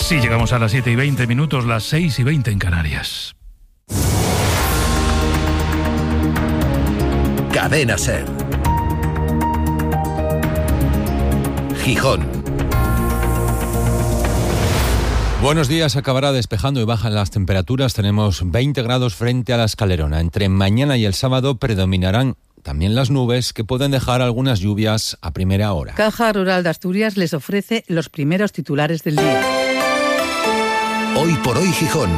Sí, llegamos a las 7:20, las 6:20 en Canarias. Cadena SER. Gijón. Buenos días, acabará despejando y bajan las temperaturas. Tenemos 20 grados frente a la Escalerona. Entre mañana y el sábado predominarán también las nubes, que pueden dejar algunas lluvias a primera hora. Caja Rural de Asturias les ofrece los primeros titulares del día. Hoy por hoy Gijón.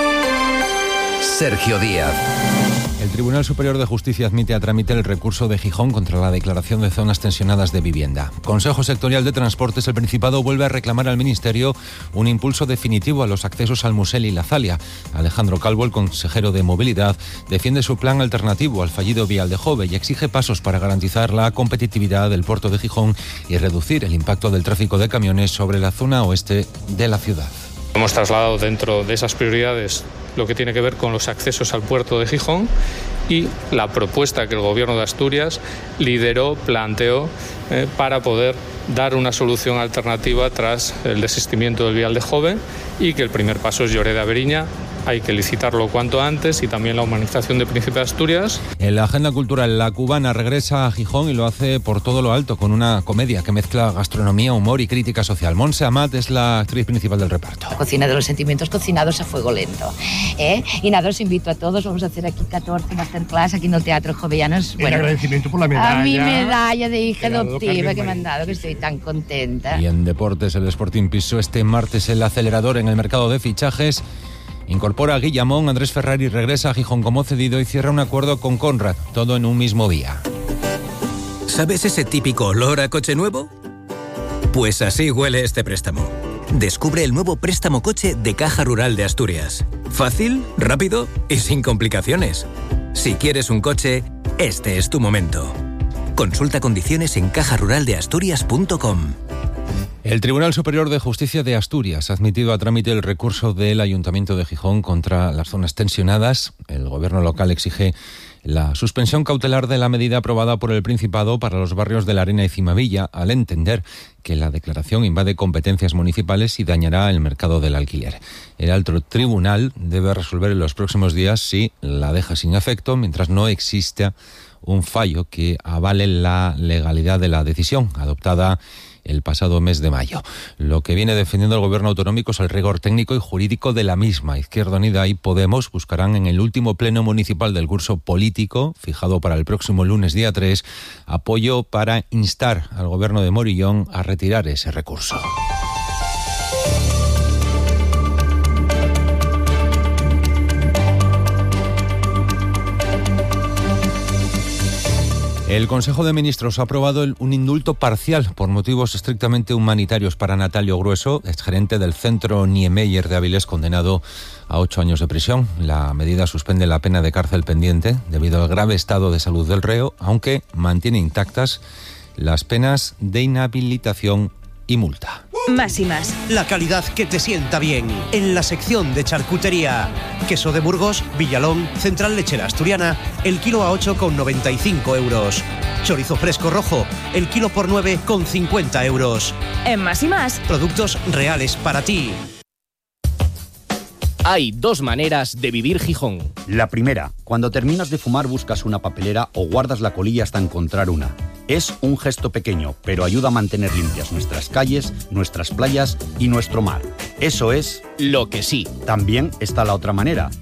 Sergio Díaz. El Tribunal Superior de Justicia admite a trámite el recurso de Gijón contra la declaración de zonas tensionadas de vivienda. Consejo Sectorial de Transportes del Principado vuelve a reclamar al Ministerio un impulso definitivo a los accesos al Musel y la Zalia. Alejandro Calvo, el consejero de Movilidad, defiende su plan alternativo al fallido vial de Jove y exige pasos para garantizar la competitividad del puerto de Gijón y reducir el impacto del tráfico de camiones sobre la zona oeste de la ciudad. Hemos trasladado dentro de esas prioridades lo que tiene que ver con los accesos al puerto de Gijón y la propuesta que el Gobierno de Asturias lideró, planteó para poder dar una solución alternativa tras el desistimiento del vial de Jove, y que el primer paso es Lloreda-Veriña. Hay que licitarlo cuanto antes, y también la humanización de Príncipe de Asturias. En la agenda cultural, La Cubana regresa a Gijón y lo hace por todo lo alto, con una comedia que mezcla gastronomía, humor y crítica social. Montse Amat es la actriz principal del reparto. La cocina de los sentimientos cocinados a fuego lento. Y nada, os invito a todos. Vamos a hacer aquí 14 masterclass aquí en el Teatro Jovellanos. Bueno, agradecimiento por la medalla. A mi medalla de hija adoptiva que me han dado, que estoy tan contenta. Y en deportes, el Sporting pisó este martes el acelerador en el mercado de fichajes. Incorpora a Guillamón, Andrés Ferrari regresa a Gijón como cedido y cierra un acuerdo con Conrad, todo en un mismo día. ¿Sabes ese típico olor a coche nuevo? Pues así huele este préstamo. Descubre el nuevo préstamo coche de Caja Rural de Asturias. Fácil, rápido y sin complicaciones. Si quieres un coche, este es tu momento. Consulta condiciones en cajaruraldeasturias.com. El Tribunal Superior de Justicia de Asturias ha admitido a trámite el recurso del Ayuntamiento de Gijón contra las zonas tensionadas. El gobierno local exige la suspensión cautelar de la medida aprobada por el Principado para los barrios de La Arena y Cimavilla, al entender que la declaración invade competencias municipales y dañará el mercado del alquiler. El alto tribunal debe resolver en los próximos días si la deja sin efecto, mientras no exista un fallo que avale la legalidad de la decisión adoptada el pasado mes de mayo. Lo que viene defendiendo el gobierno autonómico es el rigor técnico y jurídico de la misma. Izquierda Unida y Podemos buscarán en el último pleno municipal del curso político, fijado para el próximo lunes día 3, apoyo para instar al gobierno de Morillón a retirar ese recurso. El Consejo de Ministros ha aprobado un indulto parcial por motivos estrictamente humanitarios para Natalio Grueso, exgerente del Centro Niemeyer de Avilés, condenado a 8 años de prisión. La medida suspende la pena de cárcel pendiente debido al grave estado de salud del reo, aunque mantiene intactas las penas de inhabilitación y multa. Más y más. La calidad que te sienta bien. En la sección de charcutería. Queso de Burgos, Villalón, Central Lechera Asturiana, el kilo a 8,95 euros. Chorizo fresco rojo, el kilo por 9,50 euros. En Más y más. Productos reales para ti. Hay dos maneras de vivir Gijón. La primera, cuando terminas de fumar buscas una papelera o guardas la colilla hasta encontrar una. Es un gesto pequeño, pero ayuda a mantener limpias nuestras calles, nuestras playas y nuestro mar. Eso es lo que sí. También está la otra manera,